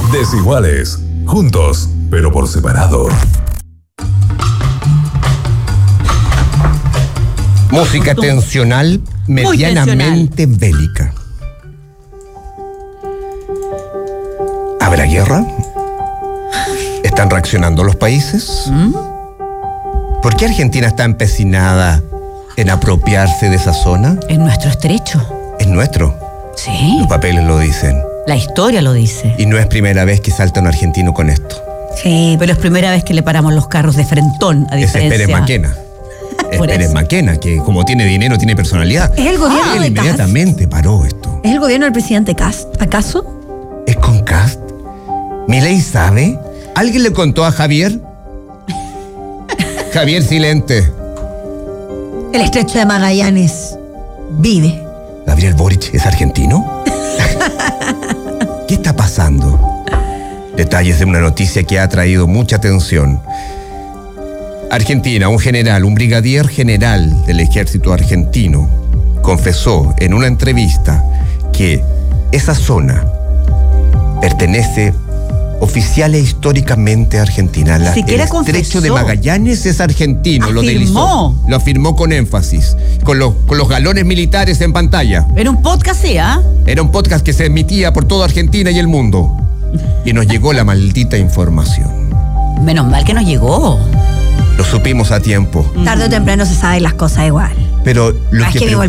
Desiguales, juntos, pero por separado. Música tensional, medianamente bélica. ¿Habrá guerra? ¿Están reaccionando los países? ¿Por qué Argentina está empecinada en apropiarse de esa zona? Es nuestro estrecho. Es nuestro. Sí. Los papeles lo dicen. La historia lo dice. Y no es primera vez que salta un argentino con esto. Sí, pero es primera vez que le paramos los carros de frentón, a Es diferencia. Pérez Maquena. Es Por Pérez eso. Maquena, que como tiene dinero, tiene personalidad. ¿Es el gobierno Él de Kast? inmediatamente paró esto. ¿Es el gobierno del presidente Kast, acaso? ¿Es con Kast? ¿Milei sabe? ¿Alguien le contó a Javier? Javier Silente. El estrecho de Magallanes vive. ¿Gabriel Boric es argentino? ¿Qué está pasando? Detalles de una noticia que ha traído mucha atención. Argentina, un brigadier general del ejército argentino, confesó en una entrevista que esa zona pertenece oficial e históricamente a Argentina. El Siquiera estrecho confesó. de Magallanes es argentino, lo deslizó. Lo afirmó con énfasis, con los galones militares en pantalla. Era un podcast, ¿sí? Era un podcast que se emitía por toda Argentina y el mundo. Y nos llegó la maldita información. Menos mal que nos llegó. Lo supimos a tiempo. Tarde o temprano se saben las cosas igual. Pero lo Es que que me